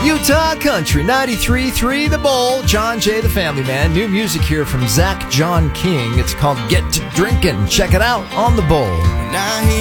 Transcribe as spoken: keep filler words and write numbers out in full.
Utah Country, ninety-three point three The Bowl. John Jay, the Family Man. New music here from Zach John King. It's called Get to Drinkin'. Check it out on The Bowl.